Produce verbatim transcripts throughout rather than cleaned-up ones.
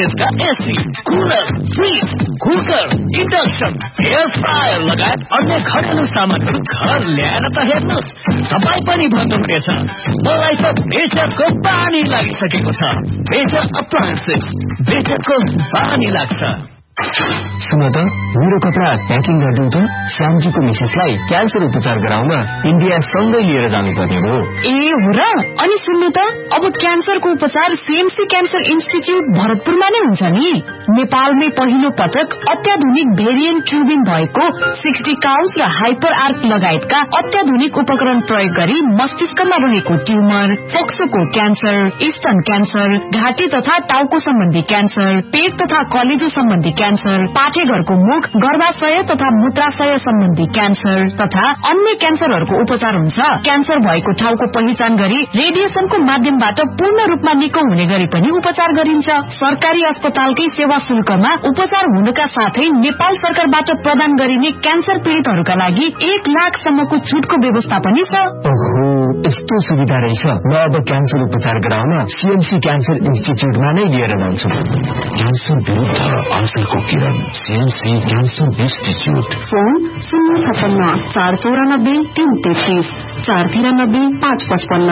एप्लायन्सेसका AC, cooler, fridge, cooker, induction, air fryer लगायत अन्य घरेलु सामानहरू घर ल्याएर त हेर्नुहोस्। तपाईँ पनि भन्नुहुनेछ मलाई त बेचरको पानी लागिसकेको छ। बेचर एप्लायन्सेस, बेचरको पानी लाग्छ। सुन त मेरो कपडा प्याकिङ गरिदिउँ त। श्यामजीको मिसेसलाई क्यान्सर उपचार गराउन इन्डिया सँगै लिएर जानुपर्ने हो। ए हो र? अनि सुन्नु त, अब क्यान्सरको उपचार सीएमसी क्यान्सर इन्स्टिच्युट भरतपुरमा नै हुन्छ नि। नेपालमै पहिलो पटक अत्याधुनिक भेरिएन्ट ट्युबिङ भएको सिक्सटी काउन्स र हाइपर आर्क लगायतका अत्याधुनिक उपकरण प्रयोग गरी मस्तिष्कमा रहेको ट्युमर, फोक्सोको क्यान्सर, स्तन क्यान्सर, घाँटी तथा टाउको सम्बन्धी क्यान्सर, पेट तथा कलेजो सम्बन्धी क्यान्सर, पाठेघरको मुख, गर्भाशय तथा मूत्राशय सम्बन्धी क्यान्सर तथा अन्य क्यान्सरहरूको उपचार हुन्छ। क्यान्सर भएको ठाउँको पहिचान गरी रेडिएसनको माध्यमबाट पूर्ण रूपमा निको हुने गरी पनि उपचार गरिन्छ। सरकारी अस्पतालकै सेवा शुल्कमा उपचार हुनुका साथै नेपाल सरकारबाट प्रदान गरिने क्यान्सर पीड़ितहरूका लागि एक लाखसम्मको छुटको व्यवस्था पनि छ। ओहो, यस्तो सुविधा रहेछ। म अब क्यान्सर उपचार गराउन सीएमसी क्यान्सर इन्स्टिच्युटमा नै लिएर जान्छु। क्यान्सर विरुद्ध आजको किरण, सीएमसी क्यान्सर इन्स्टिच्युट। फोन शून्य छपन्न चार चौरानब्बे तीन तेत्तीस चार तिरानब्बे पाँच पचपन्न।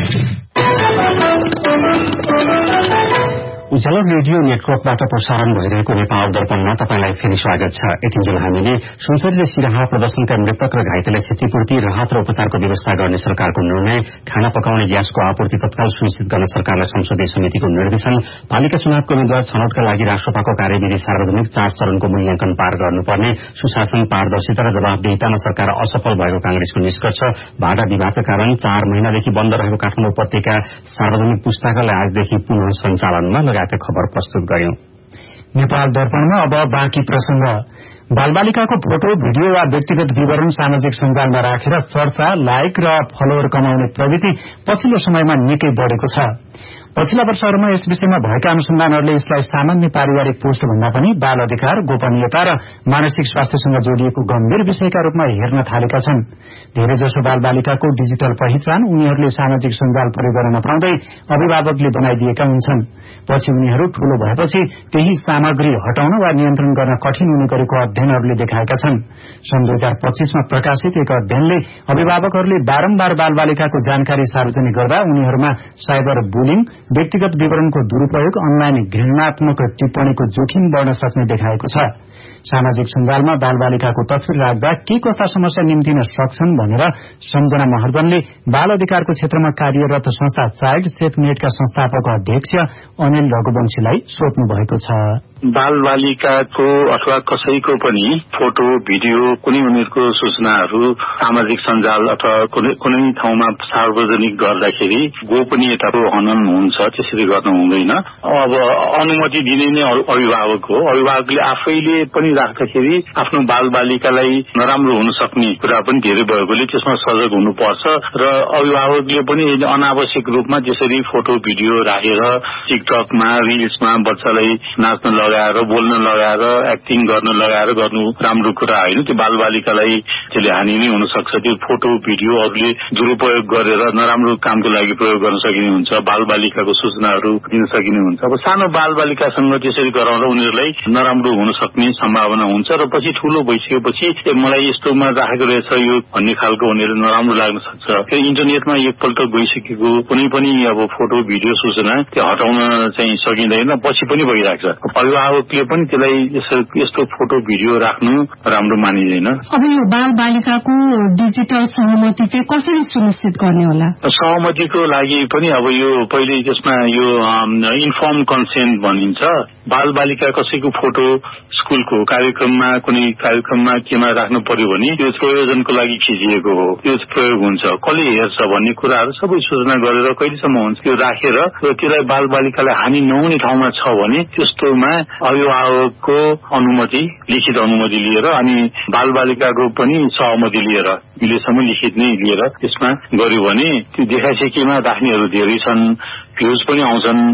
उज्यालो रेडियो नेटवर्कबाट प्रसारण भइरहेको नेपाल दर्पणमा तपाईलाई फेरि स्वागत छ। यतिन्जेल हामीले सुनसरी सिराहा प्रदर्शनका मृतक र घाइतेलाई क्षतिपूर्ति, राहत र उपचारको व्यवस्था गर्ने सरकारको निर्णय, खाना पकाउने ग्यासको आपूर्ति तत्काल सुनिश्चित गर्न सरकारलाई संसदीय समितिको निर्देशन, पालिका चुनावको उम्मेद्वार छनौटका लागि राष्ट्रपाको कार्यविधि सार्वजनिक, चार चरणको मूल्याङ्कन पार गर्नुपर्ने, सुशासन, पारदर्शिता र जवाफदेहितामा सरकार असफल भएको कांग्रेसको निष्कर्ष, भाडा विवादका कारण चार महिनादेखि बन्द रहेको काठमाडौँ उपत्यका सार्वजनिक पुस्तकालय आजदेखि पुनः सञ्चालनमा खबर प्रस्तुत गर्यौं। नेपाल दर्पणमा अब बाँकी प्रसंग। बालबालिकाको फोटो, भिडियो वा व्यक्तिगत विवरण सामाजिक सञ्जालमा राखेर चर्चा, लाइक र फलोवर कमाउने प्रवृत्ति पछिल्लो समयमा निकै बढ़ेको छ। पछिल्ला वर्षहरूमा यस विषयमा भएका अनुसन्धानहरूले यसलाई सामान्य पारिवारिक पोस्ट भन्दा पनि बाल अधिकार, गोपनीयता र मानसिक स्वास्थ्यसँग जोडिएको गम्भीर विषयका रूपमा हेर्न थालेका छन्। धेरैजसो बालबालिकाको डिजिटल पहिचान उनीहरूले सामाजिक सञ्जाल प्रयोग गर्न नपाउँदै अभिभावकले बनाइदिएका हुन्छन्। पछि उनीहरू ठूलो भएपछि त्यही सामग्री हटाउन वा नियन्त्रण गर्न कठिन हुने गरेको अध्ययनहरूले देखाएका छन्। सन् दुई हजार पच्चीसमा प्रकाशित एक अध्ययनले अभिभावकहरूले बारम्बार बालबालिकाको जानकारी सार्वजनिक गर्दा उनीहरूमा साइबर बुलिङ, व्यक्तिगत विवरणको दुरूपयोग, अनलाइन घृणात्मक टिप्पणीको जोखिम बढ़न सक्ने देखाएको छ। सामाजिक सञ्जालमा बालबालिकाको तस्विर राख्दा के कस्ता समस्या निम्तिन सक्छन् भनेर सम्झना महर्जनले बाल अधिकारको क्षेत्रमा कार्यरत संस्था चाइल्ड सेफ नेटका संस्थापक अध्यक्ष अनिल रघुवंशीलाई सोध्नु भएको छ। बालबालिकाको अथवा कसैको पनि फोटो, भिडियो, कुनै उनीहरूको सूचनाहरू सामाजिक सञ्जाल अथवा कुनै ठाउँमा सार्वजनिक गर्दाखेरि गोपनीयताको हनन हुन्छ, त्यसरी गर्न हुँदैन। अब अनुमति दिने नै अभिभावक हो। अभिभावकले आफैले पनि राख्दाखेरि आफ्नो बालबालिकालाई नराम्रो हुन सक्ने कुरा पनि धेरै भएकोले त्यसमा सजग हुनुपर्छ र अभिभावकले पनि अनावश्यक रूपमा त्यसरी फोटो, भिडियो राखेर टिकटकमा, रिल्समा बच्चालाई नाच्न लगाएर, बोल्न लगाएर, एक्टिङ गर्न लगाएर गर्नु राम्रो कुरा होइन। त्यो बालबालिकालाई त्यसले हानि नै हुन सक्छ। त्यो फोटो, भिडियो अरूले दुरूपयोग गरेर नराम्रो कामको लागि प्रयोग गर्न सकिने हुन्छ, बालबालिकाको सूचनाहरू दिन सकिने हुन्छ। अब सानो बालबालिकासँग त्यसरी गराउँदा उनीहरूलाई नराम्रो हुन सक्ने सम्भावना हुन्छ र पछि ठूलो भइसकेपछि मलाई यस्तोमा राखेको रहेछ यो भन्ने खालको उनीहरू नराम्रो लाग्न सक्छ। त्यो इन्टरनेटमा एकपल्ट गइसकेको कुनै पनि अब फोटो, भिडियो सूचना त्यो हटाउन चाहिँ सकिँदैन, पछि पनि भइरहेको छ। अभिभावकले पनि त्यसलाई यस्तो फोटो, भिडियो राख्नु राम्रो मानिँदैन। अब यो बाल बालिकाको डिजिटल सहमति चाहिँ कसरी सुनिश्चित गर्ने होला? सहमतिको लागि पनि अब यो पहिले त्यसमा यो इन्फर्म कन्सेन्ट भनिन्छ। बाल बालिका कसैको फोटो स्कूलको कार्यक्रममा, कुनै कार्यक्रममा केमा राख्नु पर्यो भने त्यो प्रयोजनको लागि खिचिएको हो, त्यो प्रयोग हुन्छ, कसले हेर्छ भन्ने कुराहरू सबै सूचना गरेर कहिलेसम्म हुन्छ त्यो राखेर त्यसलाई बाल बालिकालाई हानि नहुने ठाउँमा छ भने त्यस्तोमा अभिभावकको अनुमति, लिखित अनुमति लिएर अनि बाल बालिकाको पनि सहमति लिएर अहिलेसम्म लिखित नै लिएर त्यसमा गर्यो भने त्यो देखासेकीमा राख्नेहरू धेरै छन्, भ्यूज पनि आउँछन्,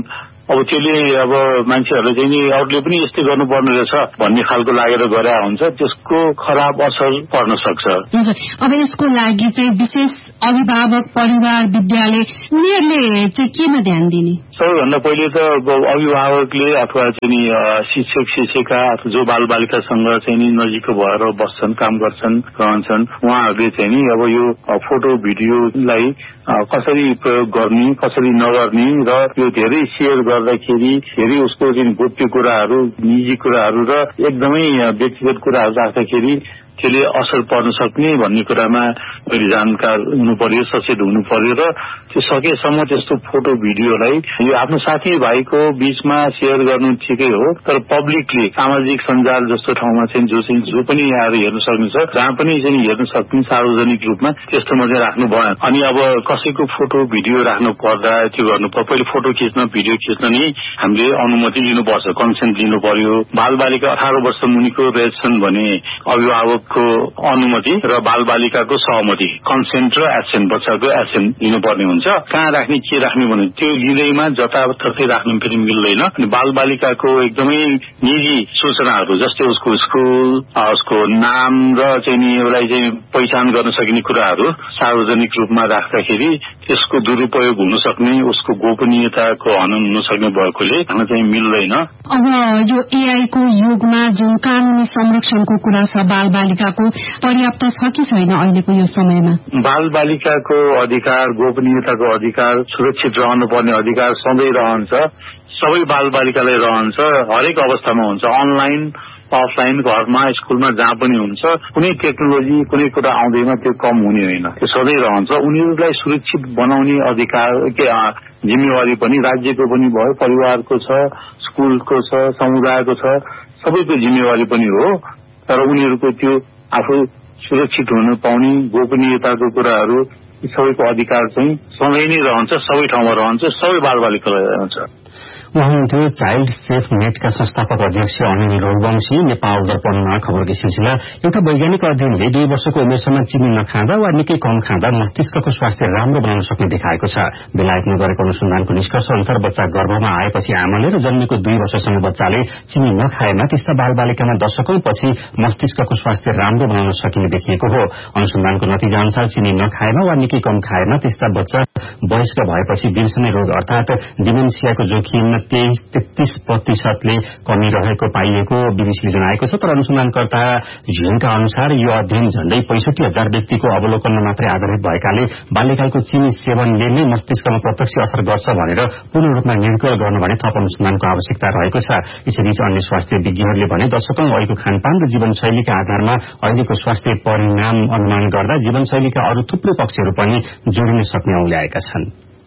अब त्यसले अब मान्छेहरूले चाहिँ नि अरूले पनि यस्तै गर्नुपर्ने रहेछ भन्ने खालको लागेर गरे हुन्छ, त्यसको खराब असर पर्न सक्छ। अब यसको लागि चाहिँ विशेष अभिभावक, परिवार, विद्यालय उनीहरूले चाहिँ केमा ध्यान दिने? सबैभन्दा पहिले त अभिभावकले अथवा चाहिँ शिक्षक शिक्षिका अथवा जो बाल बालिकासँग चाहिँ नि नजिक भएर बस्छन्, काम गर्छन्, रहन्छन्, उहाँहरूले चाहिँ नि अब यो फोटो भिडियोलाई कसरी प्रयोग गर्ने, कसरी नगर्ने र यो धेरै सेयर गर्दाखेरि धेरै उसको चाहिँ गोप्य कुराहरू, निजी कुराहरू र एकदमै व्यक्तिगत कुराहरू राख्दाखेरि त्यसले असर पर्न सक्ने भन्ने कुरामा मैले जानकार हुनु पर्यो, सचेत हुनु पर्यो र त्यो सकेसम्म त्यस्तो फोटो भिडियोलाई यो आफ्नो साथीभाइको बीचमा सेयर गर्नु ठिकै हो, तर पब्लिकली सामाजिक सञ्जाल जस्तो ठाउँमा चाहिँ जो चाहिँ जो पनि आएर हेर्न सक्नुहुन्छ, जहाँ पनि चाहिँ हेर्न सक्ने सार्वजनिक रूपमा त्यस्तोमा चाहिँ राख्नु भएन। अनि अब कसैको फोटो भिडियो राख्नु पर्दा त्यो गर्नु पर्यो, पहिले फोटो खिच्न भिडियो खिच्न नि हामीले अनुमति लिनुपर्छ, कन्सेन्ट लिनु पर्यो। बाल बालिका अठार वर्ष मुनिको रहेछन् भने अभिभावक को अनुमति र बाल बालिकाको सहमति, कन्सेन्ट र एसेन्ट, बच्चाको एसेन्ट लिनुपर्ने हुन्छ। कहाँ राख्ने के राख्ने भने त्यो लिँदैमा जताततै राख्नु फेरि मिल्दैन। अनि बाल बालिकाको एकदमै निजी सूचनाहरू जस्तै उसको स्कुल, उसको नाम र चाहिँ नि उसलाई चाहिँ पहिचान गर्न सकिने कुराहरू सार्वजनिक रूपमा राख्दाखेरि त्यसको दुरुपयोग हुन सक्ने, उसको गोपनीयताको हनन हुन सक्ने भएकोले भन्न चाहिँ मिल्दैन। अब यो एआई को युगमा जुन कानूनी संरक्षणको कुरा छ बाल बालिकाको पर्याप्त छ कि छैन अहिलेको यो समयमा? बाल बालिकाको अधिकार, गोपनीयताको अधिकार, सुरक्षित रहनुपर्ने अधिकार सधैँ रहन्छ, सबै बाल बालिकालाई रहन्छ, हरेक अवस्थामा हुन्छ, अनलाइन अफलाइन, घरमा, स्कुलमा, जहाँ पनि हुन्छ। कुनै टेक्नोलोजी कुनै कुरा आउँदैमा त्यो कम हुने होइन, त्यो सधैँ रहन्छ। उनीहरूलाई सुरक्षित बनाउने अधिकार के जिम्मेवारी पनि राज्यको पनि भयो, परिवारको छ, स्कुलको छ, समुदायको छ, सबैको जिम्मेवारी पनि हो। तर उनीहरूको त्यो आफू सुरक्षित हुन पाउने गोपनीयताको कुराहरू सबैको अधिकार चाहिँ सँगै नै रहन्छ, सबै ठाउँमा रहन्छ, सबै बालबालिकालाई रहन्छ। उहाँहुन्थ्यो चाइल्ड सेफ नेटका संस्थापक अध्यक्ष अनिल रघुवंशी। नेपाल दर्पणमा खबरको सिलसिला। एउटा वैज्ञानिक अध्ययनले दुई वर्षको उमेरसम्म चिनी नखाँदा वा निकै कम खाँदा मस्तिष्कको स्वास्थ्य राम्रो बनाउन सक्ने देखाएको छ। बेलायतमा गरेको अनुसन्धानको निष्कर्ष अनुसार बच्चा गर्भमा आएपछि आमाले र जन्मेको दुई वर्षसम्म बच्चाले चिनी नखाएमा त्यस्ता बालबालिकामा दशकौं पछि मस्तिष्कको स्वास्थ्य राम्रो बनाउन सकिने देखिएको हो। अनुसन्धानको नतिजा अनुसार चिनी नखाएमा वा निकै कम खाएमा त्यस्ता बच्चा वयस्क भएपछि बिर्सने रोग अर्थात डिमेन्सियाको जोखिम तेत्तीस प्रतिशतले कमी रहेको पाइएको बीबीसीले जनाएको छ। तर अनुसन्धानकर्ता झ्युनका अनुसार यो अध्ययन झण्डै पैंसठी हजार व्यक्तिको अवलोकनमा मात्रै आधारित भएकाले बाल्यकालको चिनी सेवनले नै मस्तिष्कमा प्रत्यक्ष असर गर्छ भनेर पूर्ण रूपमा निर्कल गर्नु भने थप अनुसन्धानको आवश्यकता रहेको छ। यसैबीच अन्य स्वास्थ्य विज्ञहरूले भने दशकौं अहिलेको खानपान र जीवनशैलीका आधारमा अहिलेको स्वास्थ्य परिणाम अनुमान गर्दा जीवनशैलीका अरू थुप्रै पक्षहरू पनि जोडिन सक्ने औल्याएका छन्।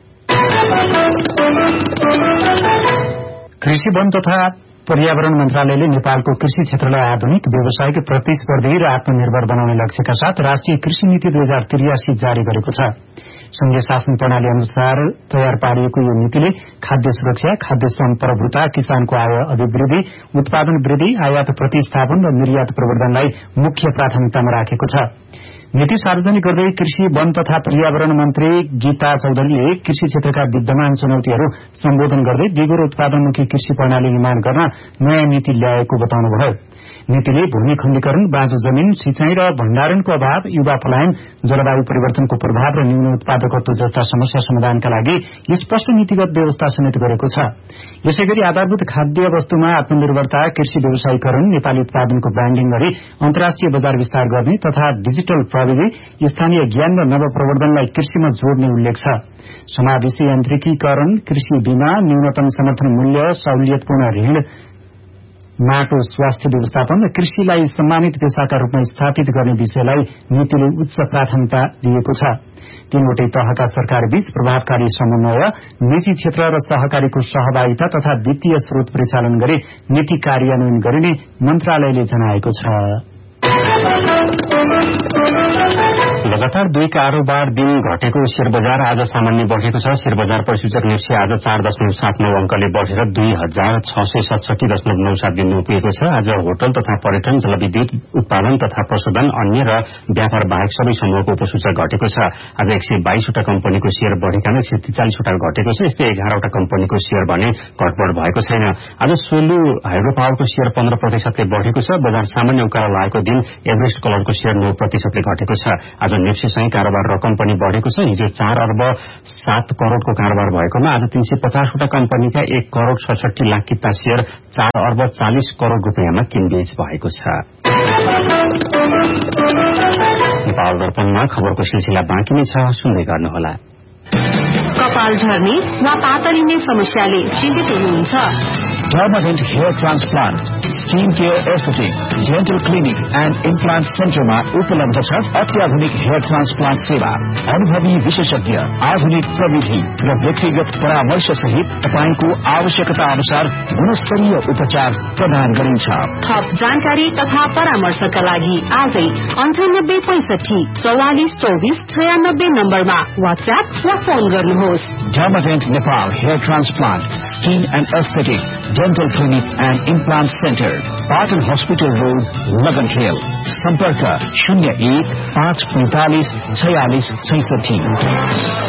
कृषि वन तथा पर्यावरण मन्त्रालयले नेपालको कृषि क्षेत्रलाई आधुनिक, व्यावसायिक, प्रतिस्पर्धी र आत्मनिर्भर बनाउने लक्ष्यका साथ राष्ट्रिय कृषि नीति दुई हजार त्रियासी जारी गरेको छ। संघीय शासन प्रणाली अनुसार तयार पारिएको यो नीतिले खाद्य सुरक्षा, खाद्य सम्प्रभुता, किसानको आय अभिवृद्धि, उत्पादन वृद्धि, आयात प्रतिस्थापन र निर्यात प्रवर्धनलाई मुख्य प्राथमिकतामा राखेको छ। नीति सार्वजनिक गर्दै कृषि वन तथा पर्यावरण मन्त्री गीता चौधरीले कृषि क्षेत्रका विद्यमान चुनौतीहरू सम्बोधन गर्दै दिगो र उत्पादनमुखी कृषि प्रणाली निर्माण गर्न नयाँ नीति ल्याएको बताउनुभयो। नीतिले भूमि खण्डीकरण, बाँझो जमीन, सिंचाई र भण्डारणको अभाव, युवा पलायन, जलवायु परिवर्तनको प्रभाव र न्यून उत्पादकत्व जस्ता समस्या समाधानका लागि स्पष्ट नीतिगत व्यवस्था समेत गरेको छ। यसैगरी आधारभूत खाद्य वस्तुमा आत्मनिर्भरता, कृषि व्यवसायीकरण, नेपाली उत्पादनको ब्रान्डिङ गरी अन्तर्राष्ट्रिय बजार विस्तार गर्ने तथा डिजिटल प्रविधि, स्थानीय ज्ञान र नवप्रवर्धनलाई कृषिमा जोड्ने उल्लेख छ। समावेशी यान्त्रिकीकरण, कृषि बीमा, न्यूनतम समर्थन मूल्य, सहुलियतपूर्ण ऋण, माटो स्वास्थ्य व्यवस्थापन र कृषिलाई सम्मानित पेशाका रूपमा स्थापित गर्ने विषयलाई नीतिले उच्च प्राथमिकता दिएको छ। तीनवटै तहका सरकारबीच प्रभावकारी समन्वय, निजी क्षेत्र र सहकारीको सहभागिता तथा वित्तीय स्रोत परिचालन गरी नीति कार्यान्वयन गरिने मन्त्रालयले जनाएको छ। लगातार दुई कारोबार दिन घटेको शेयर बजार आज सामान्य बढेको छ। शेयर बजार परिसूचक नेप्से आज चार दशमलव सात नौ अंकले बढेर दुई हजार छ सय सतसठी दशमलव नौ सात बिन्दु पुगेको छ। आज होटल तथा पर्यटन, जलविद्युत उत्पादन तथा प्रशोधन, अन्य र व्यापार बाहेक सबै समूहको उपसूचक घटेको छ। आज एक सय बाइसवटा कम्पनीको शेयर बढ़ेकामा एक सय त्रिचालिसवटा घटेको छ। यस्तै एघारवटा कम्पनीको शेयर भने घटबढ़ भएको छैन। आज सोलु हाइड्रो पावरको शेयर पन्ध्र प्रतिशतले बढ़ेको छ। बजार सामान्य उकालो लागेको दिन एभरेस्ट कलरको शेयर नौ प्रतिशतले घटेको छ। आज नेप्सेसँगै कारोबार रकम पनि बढ़ेको छ। हिजो चार अर्ब सात करोड़को कारोबार भएकोमा आज तीन सय पचासवटा कम्पनीका एक करोड़ सडसठी लाख किता शेयर चार अर्ब चालिस करोड़ रूपियाँमा किनबेच भएको छ। नेपाल दर्पणमा खबरको सिलसिला बाँकी नै छ, सुन्दै गर्नुहोला। कपाल झर्ने वा पातलिने समस्याले चिन्तित हुनुहुन्छ? Permanent Hair Transplant, Skin Care Aesthetic, Dental Clinic and Implant Center मा उपलब्ध छ अत्याधुनिक हेयर ट्रान्सप्लान्ट सेवा। अनुभवी विशेषज्ञ, आधुनिक प्रविधि र व्यक्तिगत परामर्श सहित तपाईको आवश्यकता अनुसार गुणस्तरीय उपचार प्रदान गरिन्छ। थप जानकारी तथा परामर्शका लागि आजै अन्ठानब्बे पैंसठी चौवालिस चौबिस छयानब्बे नम्बरमा वाट्सएप वा फोन गर्नुहोस्। Dermadent Nepal Hair Transplant, Skin and Aesthetic, Dental Clinic and Implant Center, Patan Hospital Road, Lagan Hill. सम्पर्क शून्य एक पाँच पैंतालीस छयालीस छैसठी।